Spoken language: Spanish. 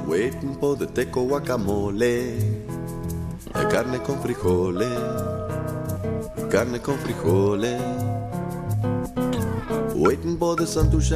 waiting for the teco guacamole. Carne con frijoles, carne con frijoles. Waiting for the sun to shine.